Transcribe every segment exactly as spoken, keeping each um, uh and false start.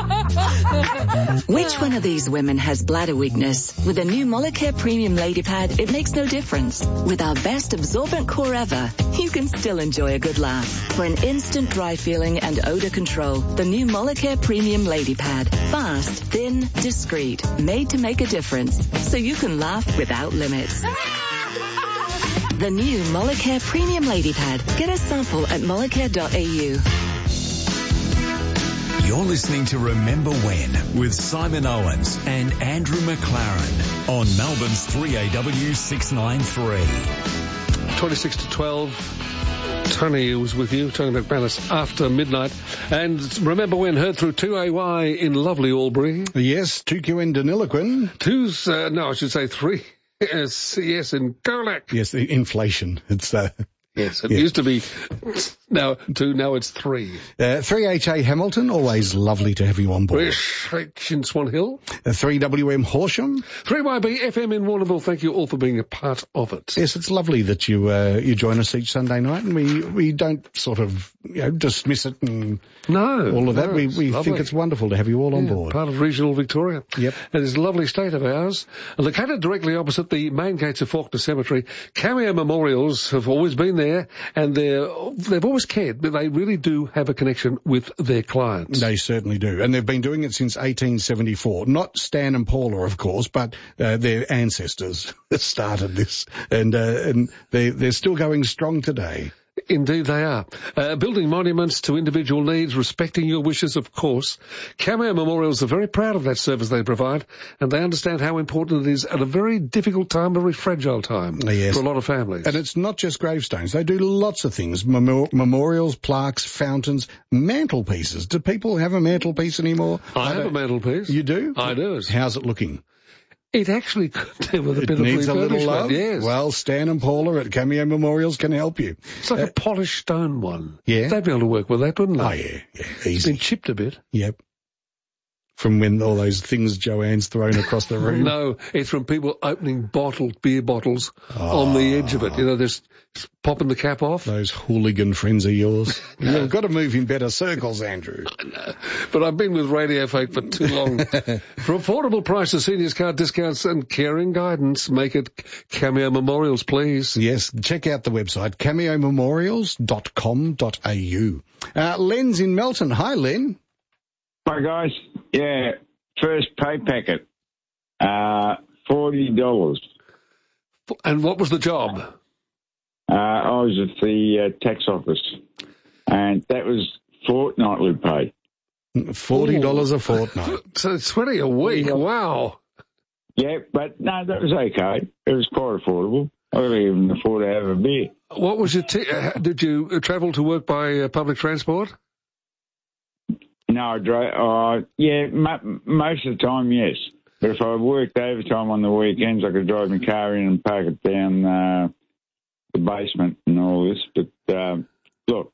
Which one of these women has bladder weakness? With a new Molicare Premium Lady Pad, it makes no difference. With our best absorbent core ever, you can still enjoy a good laugh. For an instant dry feeling and odor control, the new Molicare Premium Lady Pad. Fast, thin, discreet, made to make a difference. So you can laugh without limits. The new Molicare Premium Lady Pad. Get a sample at molicare dot a u. You're listening to Remember When with Simon Owens and Andrew McLaren on Melbourne's three A W six ninety-three. twenty-six to twelve. Tony was with you, Tony McManus, after midnight. And Remember When heard through two A Y in lovely Albury. Yes, two Q in Deniliquin. Two's, uh, no, I should say three. Yes, yes, in Colac. Yes, the inflation. It's uh, yes, it yeah. used to be now two, now it's three. Uh, three H A Hamilton, always lovely to have you on board. three H in Swan Hill. Uh, three W M Horsham. three Y B F M in Warrnambool. Thank you all for being a part of it. Yes, it's lovely that you uh, you join us each Sunday night, and we, we don't sort of you know dismiss it and no all of that. No, we we lovely. think it's wonderful to have you all yeah, on board. Part of regional Victoria. Yep. And this lovely state of ours, located directly opposite the main gates of Faulkner Cemetery. Cameo Memorials have always been there, and they're they've always cared, but they really do have a connection with their clients. They certainly do, and they've been doing it since eighteen seventy-four. Not Stan and Paula, of course, but uh, their ancestors started this, and uh, and they they're still going strong today. Indeed they are. Uh, building monuments to individual needs, respecting your wishes, of course. Cameo Memorials are very proud of that service they provide, and they understand how important it is at a very difficult time, a very fragile time yes. for a lot of families. And it's not just gravestones. They do lots of things. Mem- memorials, plaques, fountains, mantelpieces. Do people have a mantelpiece anymore? I, I have a mantelpiece. You do? I do. How's it looking? It actually could do with a it bit of needs a little refurbishment, love. Yes. Well, Stan and Paula at Cameo Memorials can help you. It's like uh, a polished stone one. Yeah. They'd be able to work with that, wouldn't they? Oh, yeah, yeah, easy. It's been chipped a bit. Yep. From when all those things Joanne's thrown across the room? No, it's from people opening bottled beer bottles oh. on the edge of it. You know, just popping the cap off. Those hooligan friends of yours. no. You've got to move in better circles, Andrew. I know. But I've been with Radio Folk for too long. For affordable prices, seniors card discounts and caring guidance, make it Cameo Memorials, please. Yes, check out the website, cameo memorials dot com dot a u. Uh, Len's in Melton. Hi, Len. Hi, guys. Yeah, first pay packet, uh, forty dollars. And what was the job? Uh, I was at the uh, tax office, and that was fortnightly pay. forty dollars Ooh. A fortnight. So twenty a week, wow. Yeah, but no, that was okay. It was quite affordable. I couldn't even afford to have a beer. What was your t- uh, did you travel to work by uh, public transport? No, I drove, uh, yeah, m- most of the time, yes. But if I worked overtime on the weekends, I could drive my car in and park it down uh, the basement and all this. But, uh, look,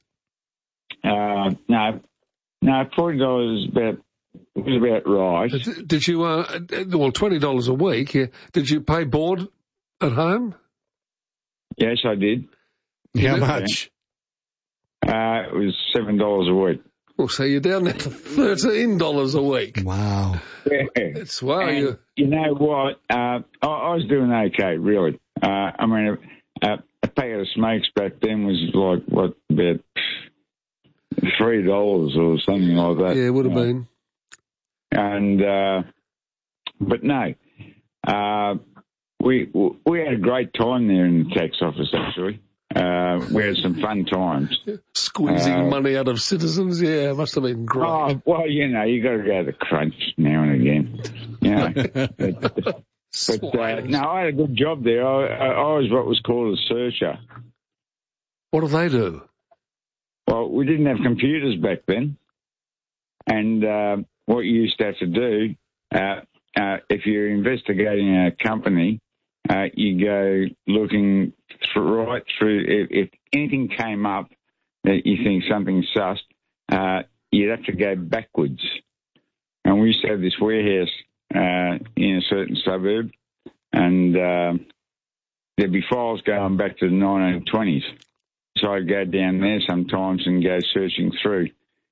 uh, no, no, forty dollars is about, was about right. Did you, uh, well, twenty dollars a week, yeah. Did you pay board at home? Yes, I did. How much? Uh, it was seven dollars a week. Well, so you're down there to thirteen dollars a week. Wow. Yeah. It's wow. And You you know what? Uh, I, I was doing okay, really. Uh, I mean, a, a packet of smokes back then was like, what, about three dollars or something like that. Yeah, it would have uh, been. And, uh, but no, uh, we, we had a great time there in the tax office, actually. Uh, we had some fun times. Squeezing uh, money out of citizens, yeah, it must have been great. Oh, well, you know, you got to go to the crunch now and again. You know. but, but uh, no, I had a good job there. I, I, I was what was called a searcher. What do they do? Well, we didn't have computers back then. And uh, what you used to have to do, uh, uh, if you're investigating a company, uh, you go looking through, right through. If, if anything came up that you think something's sus, uh, you'd have to go backwards. And we used to have this warehouse uh, in a certain suburb, and uh, there'd be files going back to the nineteen twenties. So I'd go down there sometimes and go searching through.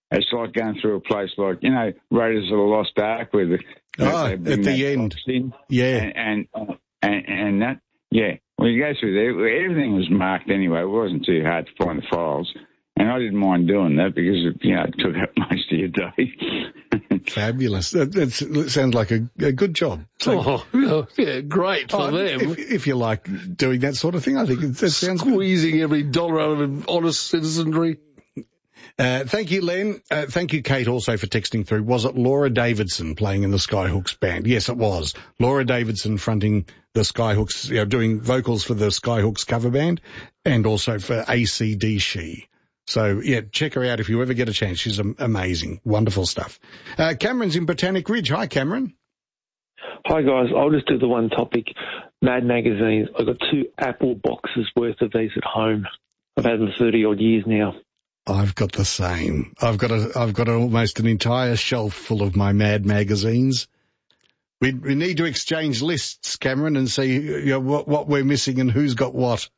it's like going through a place like, you know, Raiders of the Lost Ark where the, oh, at the end. In, yeah. And, and, and, and that, yeah. Well, you go through there, everything was marked anyway. It wasn't too hard to find the files. And I didn't mind doing that because, it, you know, it took up most of your day. Fabulous. That, that's, that sounds like a, a good job. So, oh, yeah, great for oh, them. If, if you like doing that sort of thing, I think it, that sounds Squeezing good. every dollar out of honest citizenry. Uh, thank you, Len. Uh, thank you, Kate, also for texting through. Was it Laura Davidson playing in the Skyhooks band? Yes, it was. Laura Davidson fronting the Skyhooks, you know, doing vocals for the Skyhooks cover band and also for A C D C. So, yeah, check her out if you ever get a chance. She's amazing. Wonderful stuff. Uh, Cameron's in Botanic Ridge. Hi, Cameron. Hi, guys. I'll just do the one topic. Mad magazines. I've got two Apple boxes worth of these at home. I've had them thirty-odd years now. I've got the same. I've got a, I've got almost an entire shelf full of my Mad magazines. We, we need to exchange lists, Cameron, and see, you know, what, what we're missing and who's got what.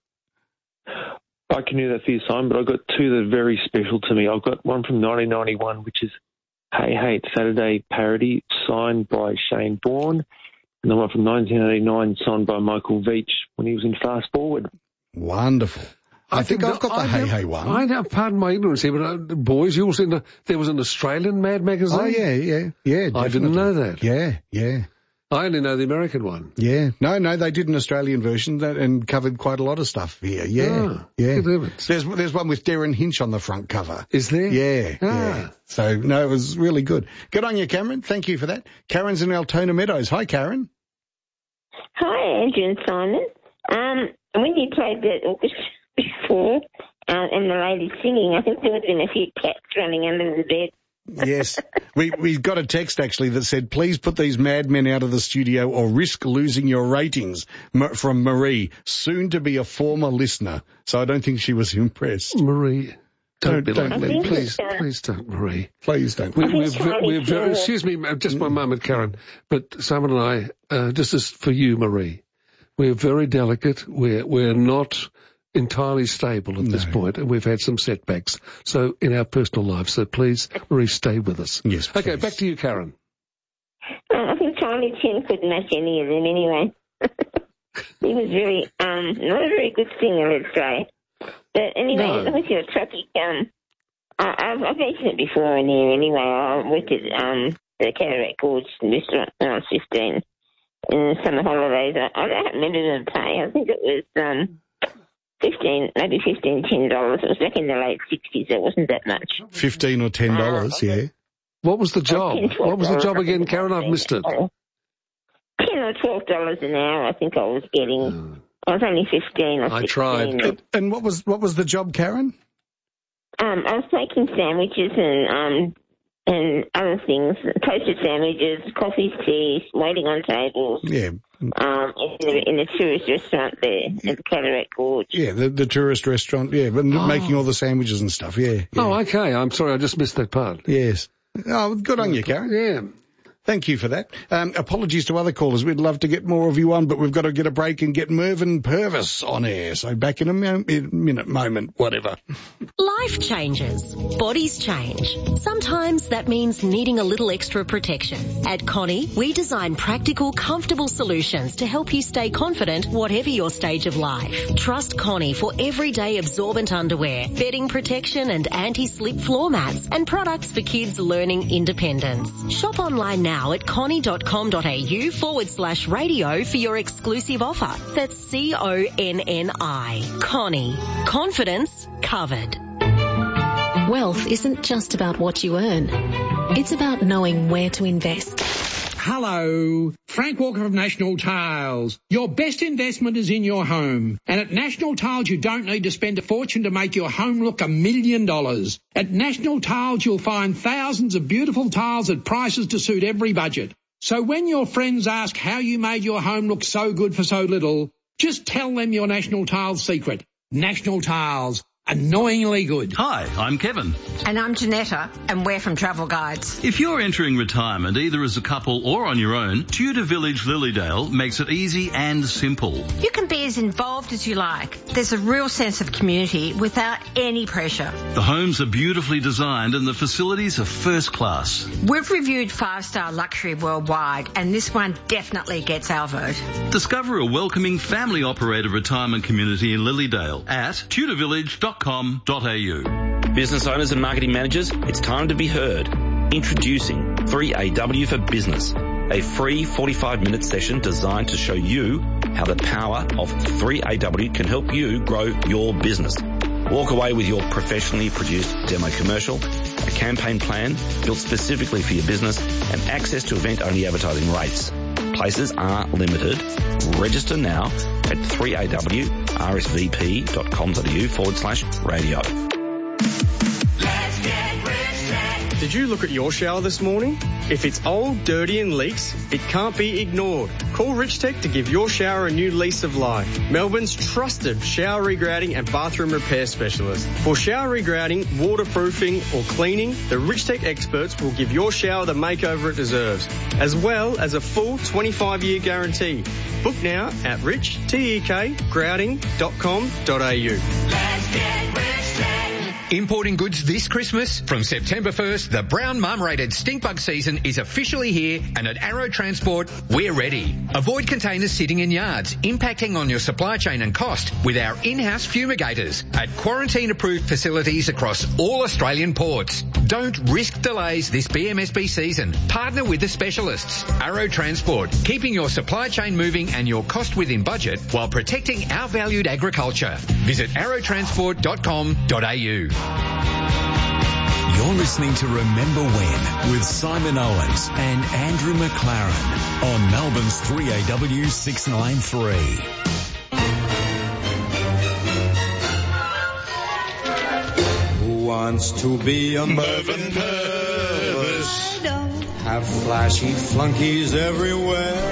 I can do that for you, Simon, but I've got two that are very special to me. I've got one from nineteen ninety-one, which is Hey Hey It's Saturday parody, signed by Shane Bourne, and the one from nineteen eighty-nine, signed by Michael Veitch when he was in Fast Forward. Wonderful. I, I think, think I've got the I Hey Hey one. I know, pardon my ignorance here, but uh, boys, you also in the, there was an Australian Mad magazine? Oh, yeah, yeah, yeah. Definitely. I didn't know that. Yeah, yeah. I only know the American one. Yeah. No, no, they did an Australian version that and covered quite a lot of stuff here. Yeah, oh, yeah. There's there's one with Darren Hinch on the front cover. Is there? Yeah, ah. yeah. So, no, it was really good. Good on you, Cameron. Thank you for that. Karen's in Altona Meadows. Hi, Karen. Hi, Andrew and Simon. Um, when you played that before, uh, and the lady singing, I think there would have been a few cats running under the bed. Yes. We, we got a text actually that said, please put these madmen out of the studio or risk losing your ratings, from Marie, soon to be a former listener. So I don't think she was impressed. Marie. Don't, don't be like me. Please, please don't, Marie. Please don't. We, we're, we're, we're very, excuse me, just one moment, Karen. But Simon and I, uh, just as for you, Marie, we're very delicate. We're, we're not entirely stable at no. this point, and we've had some setbacks. So in our personal lives, so please, Marie, stay with us. Yes, please. Okay, back to you, Karen. Oh, I think Charlie Chin couldn't match any of them anyway. He was very, um, not a very good singer, let's say. But anyway, no. with your truckie, um, I, I've, I've mentioned it before in here anyway. I worked at um, the Cataract Gorge restaurant when I was fifteen in the summer holidays. I, I don't remember the pay. I think it was um, fifteen, maybe fifteen, ten dollars. It was back in the late sixties. It wasn't that much. Fifteen or ten dollars, uh, yeah. What was the job? What was the job again, Karen? I've missed it. Ten or twelve dollars an hour. I think I was getting. Oh. I was only fifteen or I sixteen. tried. And, and what was what was the job, Karen? Um, I was making sandwiches and um and other things, toasted sandwiches, coffees, teas, waiting on tables. Yeah. Um, in the, in the tourist restaurant there at the Cataract Gorge. Yeah, the, the tourist restaurant. Yeah, but oh. making all the sandwiches and stuff. Yeah, yeah. Oh, okay. I'm sorry, I just missed that part. Yes. Oh, good on you, Karen. Yeah. Thank you for that. Um, apologies to other callers. We'd love to get more of you on, but we've got to get a break and get Mervyn Purvis on air. So back in a mo- minute, moment, whatever. Life changes. Bodies change. Sometimes that means needing a little extra protection. At Connie, we design practical, comfortable solutions to help you stay confident whatever your stage of life. Trust Connie for everyday absorbent underwear, bedding protection and anti-slip floor mats, and products for kids learning independence. Shop online now at connie.com.au forward slash radio for your exclusive offer. That's C O N N I. Connie. Confidence covered. Wealth isn't just about what you earn. It's about knowing where to invest. Hello, Frank Walker of National Tiles. Your best investment is in your home. And at National Tiles, you don't need to spend a fortune to make your home look a million dollars. At National Tiles, you'll find thousands of beautiful tiles at prices to suit every budget. So when your friends ask how you made your home look so good for so little, just tell them your National Tiles secret. National Tiles. annoyingly good. Hi, I'm Kevin. And I'm Janetta, and we're from Travel Guides. If you're entering retirement either as a couple or on your own, Tudor Village Lilydale makes it easy and simple. You can be as involved as you like. There's a real sense of community without any pressure. The homes are beautifully designed and the facilities are first class. We've reviewed five-star luxury worldwide, and this one definitely gets our vote. Discover a welcoming family-operated retirement community in Lilydale at tudor village dot com dot a u. Business owners and marketing managers, it's time to be heard. Introducing three A W for Business, a free forty-five minute session designed to show you how the power of three A W can help you grow your business. Walk away with your professionally produced demo commercial, a campaign plan built specifically for your business, and access to event-only advertising rates. Places are limited. Register now at three A W R S V P dot com dot a u forward slash radio. Did you look at your shower this morning? If it's old, dirty and leaks, it can't be ignored. Call Rich Tech to give your shower a new lease of life. Melbourne's trusted shower regrouting and bathroom repair specialist. For shower regrouting, waterproofing or cleaning, the Rich Tech experts will give your shower the makeover it deserves, as well as a full twenty-five year guarantee. Book now at rich tek grouting dot com dot a u. Let's get Rich Tech. Importing goods this Christmas? From September first, the brown marmorated stinkbug season is officially here, and at Arrow Transport, we're ready. Avoid containers sitting in yards, impacting on your supply chain and cost with our in-house fumigators at quarantine-approved facilities across all Australian ports. Don't risk delays this B M S B season. Partner with the specialists. Arrow Transport, keeping your supply chain moving and your cost within budget while protecting our valued agriculture. Visit arrow transport dot com dot a u. You're listening to Remember When with Simon Owens and Andrew McLaren on Melbourne's three A W six ninety-three. Who wants to be a Mervyn Purvis? Have flashy flunkies everywhere.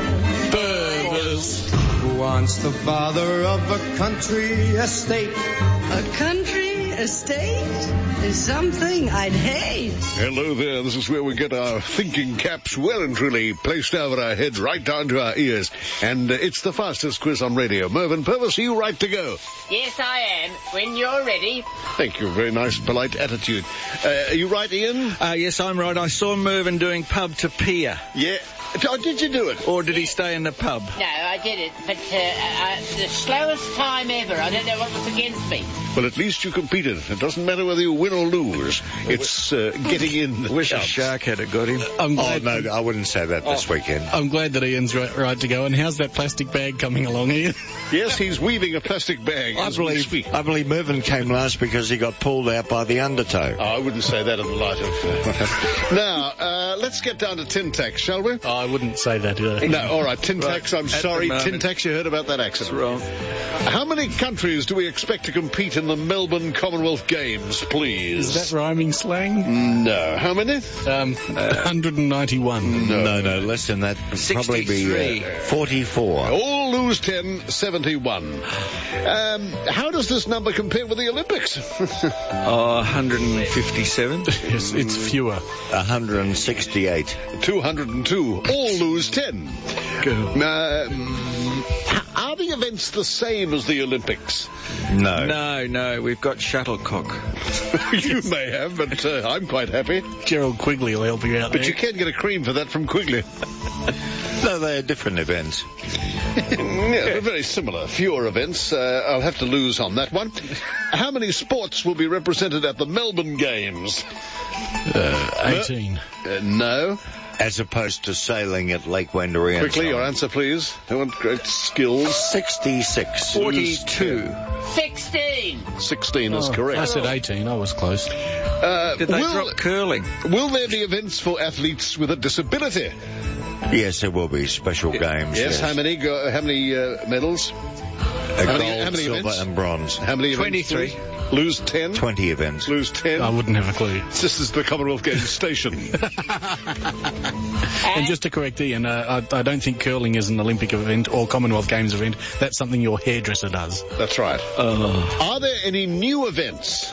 Purvis. Who wants the bother of a country estate? A country estate is something I'd hate. Hello there, this is where we get our thinking caps well and truly placed over our heads, right down to our ears. And uh, it's the fastest quiz on radio. Mervyn Purvis, are you right to go? Yes, I am. When you're ready. Thank you. Very nice, polite attitude. Uh, are you right, Ian? Uh, yes, I'm right. I saw Mervyn doing pub to pier. Yeah. Oh, did you do it? Or did he stay in the pub? No, I did it, but uh, uh, the slowest time ever. I don't know what was against me. Well, at least you competed. It doesn't matter whether you win or lose. It's uh, getting in the Wish shops. a shark had it got him. I'm glad oh, no, I wouldn't say that oh. this weekend. I'm glad that Ian's right, right to go. And how's that plastic bag coming along, Ian? Yes, he's weaving a plastic bag. I believe, I believe Mervyn came last because he got pulled out by the undertow. Oh, I wouldn't say that in the light of... Uh, now, uh, let's get down to tin tacks, shall we? Oh, I wouldn't say that. Uh, no, all right, tin tacks, right. I'm At sorry. Tin tacks, you heard about that accident. Wrong. How many countries do we expect to compete in the Melbourne Commonwealth Games, please? Is that rhyming slang? No. How many? Um, uh, one hundred ninety-one. No, no, no less than that. sixty-three. Probably be uh, forty-four. All lose ten, seventy-one. Um, how does this number compare with the Olympics? oh, one hundred fifty-seven. Yes, it's fewer. one hundred sixty-eight. two hundred two. All lose ten. Good. Um, are the events the same as the Olympics? No. No, no, we've got shuttlecock. You may have, but uh, I'm quite happy. Gerald Quigley will help you out But there. you can get a cream for that from Quigley. No, they are different events. Yeah, they're very similar. Fewer events. Uh, I'll have to lose on that one. How many sports will be represented at the Melbourne Games? Uh, eighteen. Uh, no. As opposed to sailing at Lake Wendouree. Quickly, your answer, please. I want great skills. sixty-six. forty-two. Sixteen. Sixteen is oh, correct. I said eighteen. I was close. Uh, Did they will, drop curling? Will there be events for athletes with a disability? Yes, there will be special games. Yes. yes. How many? Go, how many uh, medals? A how gold, many, how many silver, events? and bronze. How many? Twenty-three. Events, Lose ten. twenty events. Lose ten. I wouldn't have a clue. This is the Commonwealth Games station. And just to correct Ian, uh, I, I don't think curling is an Olympic event or Commonwealth Games event. That's something your hairdresser does. That's right. Uh, Are there any new events?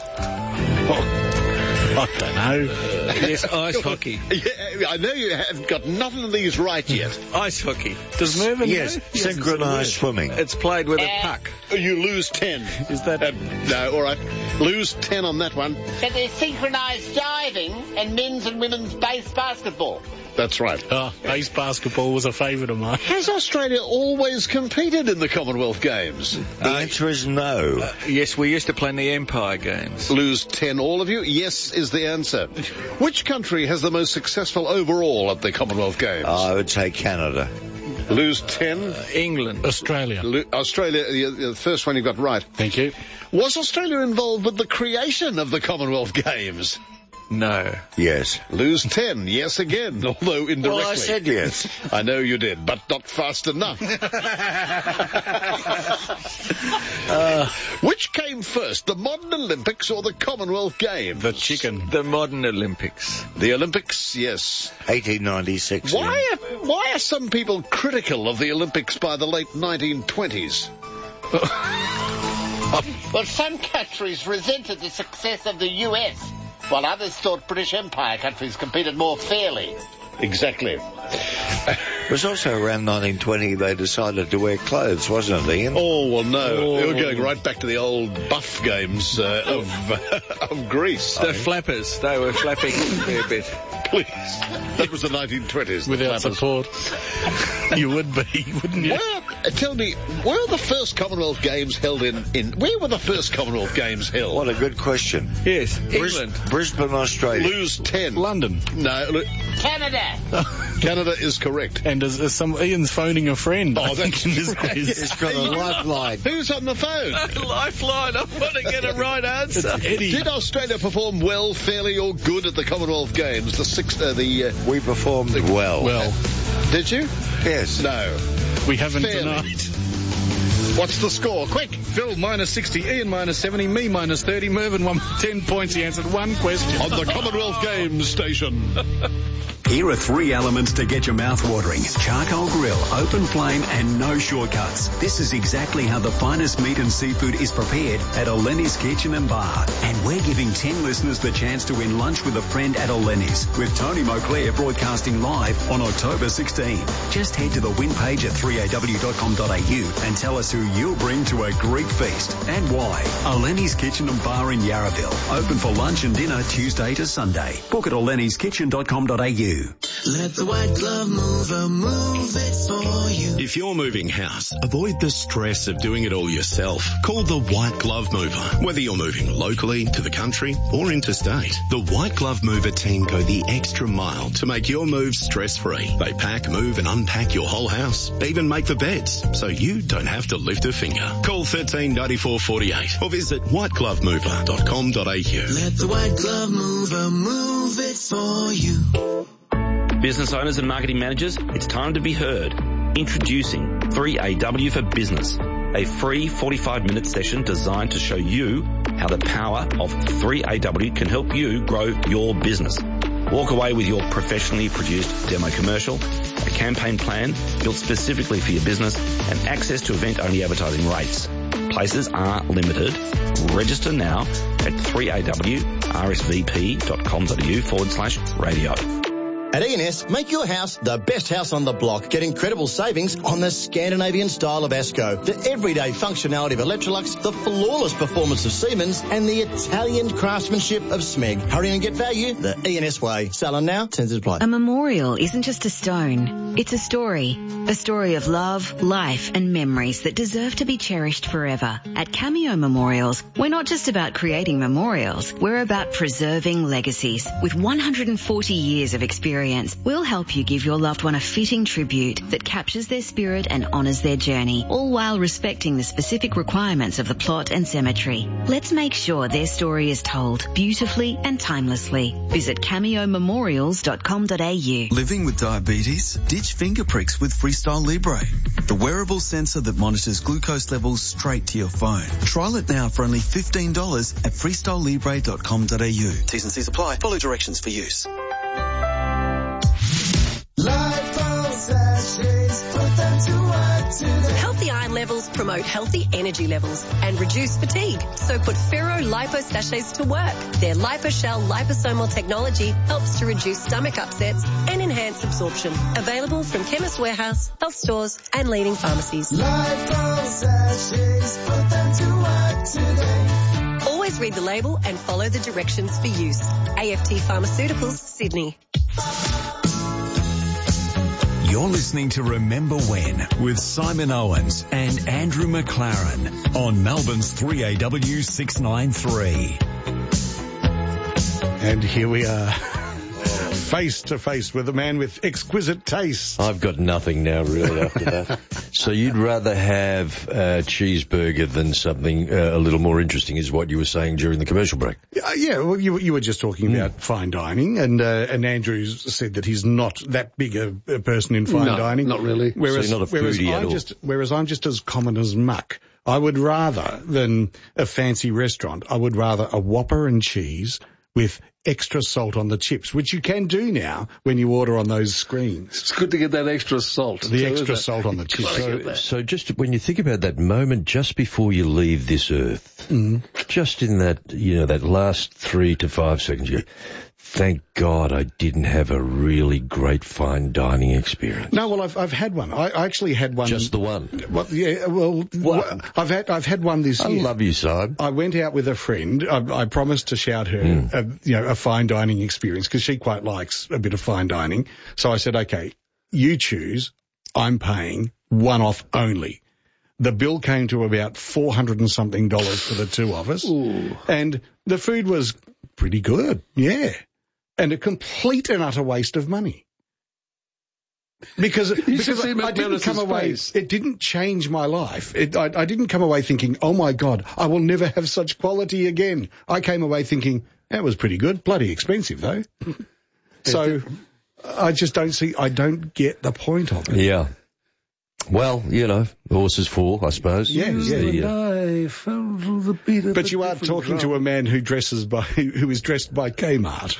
I don't know. Uh, yes, ice hockey. Yeah, I know you haven't got none of these right yet. Ice hockey. Does Mervyn Yes, know? synchronised swimming. It's played with a puck. You lose ten. Is that... Uh, no, all right. Lose ten on that one. So there's synchronised diving and men's and women's base basketball. That's right. Oh, base basketball was a favourite of mine. Has Australia always competed in the Commonwealth Games? The answer is no. Uh, yes, we used to play in the Empire Games. Lose ten, all of you? Yes is the answer. Which country has the most successful overall at the Commonwealth Games? I would say Canada. Lose ten? Uh, England. Australia. Lo- Australia, the, the first one you got right. Thank you. Was Australia involved with the creation of the Commonwealth Games? No. Yes. Lose ten, yes again, although indirectly. Well, I said yes. I know you did, but not fast enough. uh, which came first, the modern Olympics or the Commonwealth Games? The chicken. The modern Olympics. The Olympics, yes. eighteen ninety-six. Why are, why are some people critical of the Olympics by the late nineteen twenties? Well, some countries resented the success of the U S, while others thought British Empire countries competed more fairly. Exactly. It was also around nineteen twenty they decided to wear clothes, wasn't it, Ian? Oh, well, no. Oh. They were going right back to the old buff games uh, of, uh, of Greece. The flappers. They were flapping a bit. Please. That was the nineteen twenties. Without support. You would be, wouldn't you? Well, uh, tell me, where were the first Commonwealth Games held in, in... Where were the first Commonwealth Games held? What a good question. Yes, Bris- England. Brisbane, Australia. Lose ten. London. No, look, Canada. Canada is correct. And as, as some Ian's phoning a friend. Oh, I think, that's in this right. quiz. It's got a lifeline. Who's on the phone? Lifeline. I want to get a right answer. It's Eddie. Did Australia perform well, fairly, or good at the Commonwealth Games? The sixth, uh, the... Uh, We performed well. Well, did you? Yes. No. we haven't Fairly. tonight. What's the score? Quick. Phil minus sixty, Ian minus seventy, me minus thirty, Mervyn one ten points. He answered one question. On the Commonwealth Games station. Here are three elements to get your mouth watering. Charcoal grill, open flame and no shortcuts. This is exactly how the finest meat and seafood is prepared at Olenis Kitchen and Bar. And we're giving ten listeners the chance to win lunch with a friend at Olenis, with Tony Moclair broadcasting live on October sixteenth. Just head to the win page at three a w dot com dot a u and tell us who you'll bring to a Greek feast and why. Olenis Kitchen and Bar in Yarraville. Open for lunch and dinner Tuesday to Sunday. Book at olenis kitchen dot com dot a u. Let the White Glove Mover move it for you. If you're moving house, avoid the stress of doing it all yourself. Call the White Glove Mover. Whether you're moving locally, to the country, or interstate, the White Glove Mover team go the extra mile to make your move stress-free. They pack, move and unpack your whole house, even make the beds, so you don't have to lift a finger. Call thirteen ninety-four forty-eight or visit white glove mover dot com dot a u. Let the White Glove Mover move it for you. Business owners and marketing managers, it's time to be heard. Introducing three A W for Business, a free forty-five minute session designed to show you how the power of three A W can help you grow your business. Walk away with your professionally produced demo commercial, a campaign plan built specifically for your business, and access to event-only advertising rates. Places are limited. Register now at three A W R S V P dot com dot a u forward slash radio. At E and S, make your house the best house on the block. Get incredible savings on the Scandinavian style of Asco, the everyday functionality of Electrolux, the flawless performance of Siemens, and the Italian craftsmanship of Smeg. Hurry and get value the E and S way. Salon now, terms and apply. A memorial isn't just a stone. It's a story. A story of love, life, and memories that deserve to be cherished forever. At Cameo Memorials, we're not just about creating memorials. We're about preserving legacies. With one hundred forty years of experience experience, we'll help you give your loved one a fitting tribute that captures their spirit and honours their journey, all while respecting the specific requirements of the plot and cemetery. Let's make sure their story is told beautifully and timelessly. Visit cameo memorials dot com dot a u. Living with diabetes? Ditch finger pricks with Freestyle Libre, the wearable sensor that monitors glucose levels straight to your phone. Trial it now for only fifteen dollars at freestyle libre dot com dot a u. T's and C's apply. Follow directions for use. Healthy iron levels promote healthy energy levels and reduce fatigue. So put Ferro Lipo Sachets to work. Their LipoShell liposomal technology helps to reduce stomach upsets and enhance absorption. Available from Chemist Warehouse, health stores and leading pharmacies. Lipo Sachets, put them to work today. Always read the label and follow the directions for use. A F T Pharmaceuticals, Sydney. You're listening to Remember When with Simon Owens and Andrew McLaren on Melbourne's three A W six ninety-three. And here we are, face to face with a man with exquisite taste. I've got nothing now, really, after that. So you'd rather have a cheeseburger than something uh, a little more interesting, is what you were saying during the commercial break. Uh, yeah, well, you, you were just talking mm. about fine dining, and uh, and Andrew said that he's not that big a, a person in fine no, dining. not really. Whereas, so you're not a whereas foodie I'm at just, all. Whereas I'm just as common as muck. I would rather than a fancy restaurant, I would rather a Whopper and cheese with extra salt on the chips, which you can do now when you order on those screens. It's good to get that extra salt. The so extra salt on the chips. So, so just when you think about that moment just before you leave this earth, mm. just in that, you know, that last three to five seconds, you go, thank God I didn't have a really great fine dining experience. No, well, I've I've had one. I, I actually had one. Just the one. Well, yeah. Well, what? I've had I've had one this I year. I love you, Simon. I went out with a friend. I, I promised to shout her, Mm. a, you know, a fine dining experience because she quite likes a bit of fine dining. So I said, okay, you choose. I'm paying one off only. The bill came to about four hundred and something dollars for the two of us, Ooh. and the food was pretty good. Yeah. And a complete and utter waste of money. Because, because I, I didn't come away, face. it didn't change my life. It, I, I didn't come away thinking, oh my God, I will never have such quality again. I came away thinking, that was pretty good. Bloody expensive though. So I just don't see, I don't get the point of it. Yeah. Well, you know, horses fall, I suppose. Yeah, yeah. And I fell to the beat of But a you are different talking drum. to a man who dresses by, who is dressed by Kmart.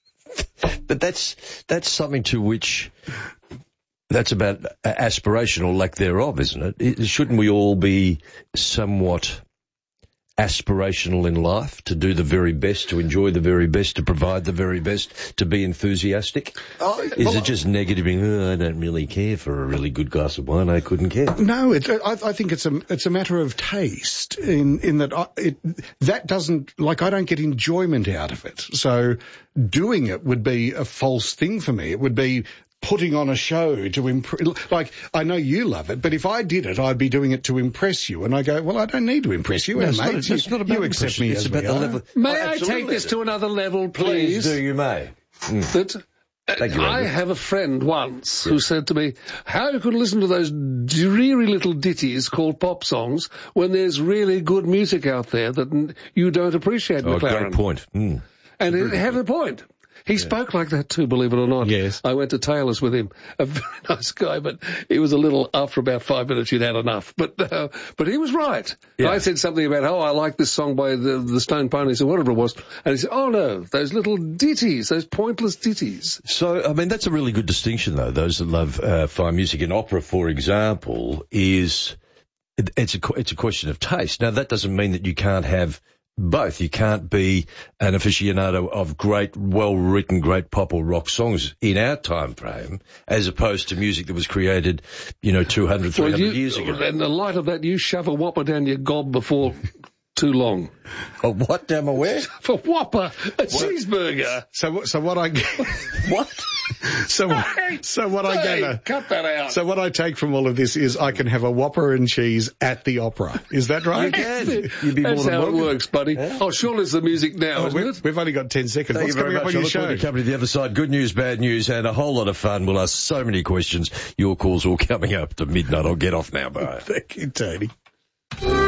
But that's that's something to which that's about aspiration or lack thereof, isn't it? it? Shouldn't we all be somewhat aspirational in life, to do the very best, to enjoy the very best, to provide the very best, to be enthusiastic? Oh, Is well, it just negative? Oh, I don't really care for a really good glass of wine. I couldn't care. No, it, I, I think it's a it's a matter of taste. In in that I, it that doesn't like I don't get enjoyment out of it. So doing it would be a false thing for me. It would be putting on a show to impress. Like, I know you love it, but if I did it, I'd be doing it to impress you. And I go, well, I don't need to impress you, No, eh, it's mate. not, it's you, not about you accept me it's as about we the are. level. May Oh, I take absolutely. this to another level, please? Please do, you may. Mm. That uh, Thank you, I Andrew. have a friend once who said to me, how you can listen to those dreary little ditties called pop songs when there's really good music out there that n- you don't appreciate, Oh, McLaren. great point. Mm. And it had a point. He yeah. spoke like that too, believe it or not. Yes. I went to Taylor's with him. A very nice guy, but he was a little, after about five minutes, you'd had enough. But uh, but he was right. Yeah. I said something about, oh, I like this song by the, the Stone Ponies or whatever it was. And he said, oh, no, those little ditties, those pointless ditties. So, I mean, that's a really good distinction, though. Those that love uh, fine music in opera, for example, is it, it's a it's a question of taste. Now, that doesn't mean that you can't have both. You can't be an aficionado of great, well-written, great pop or rock songs in our time frame, as opposed to music that was created, you know, two hundred, three hundred well, you, years ago. In the light of that, you shove a whopper down your gob before too long. A what down my where? A whopper, a cheeseburger. So, so what I what? So, what- so what I Hey, gather, cut that out. so what I take from all of this is I can have a Whopper and cheese at the opera. Is that right? You can. You'd be That's more than how it welcome. works, buddy. Oh, surely it's the music now, Oh, isn't we, it? we've only got ten seconds. Thank What's you very coming up much. on I your look forward show? to coming to the other side. Good news, bad news, and a whole lot of fun. We'll ask so many questions. Your calls all coming up to midnight. I'll get off now, bye. Thank you, Tony.